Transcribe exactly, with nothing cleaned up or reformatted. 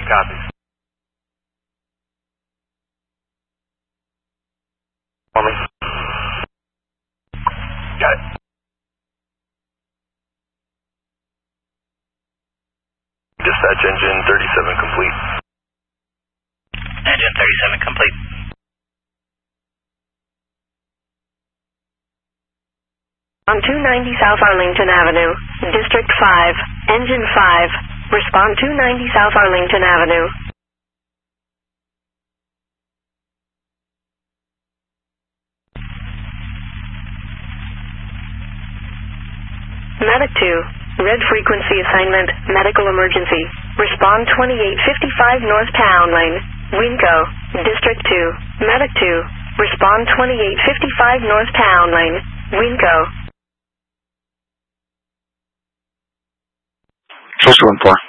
Copy. Call me. Got it. Dispatch engine thirty-seven complete. Engine thirty-seven complete. On two ninety South Arlington Avenue, District five, Engine five, respond two ninety South Arlington Avenue. Medic two, red frequency assignment, medical emergency, respond twenty-eight fifty-five North Town Lane, Winco, District two, Medic two, respond twenty-eight fifty-five North Town Lane, Winco. Social one four.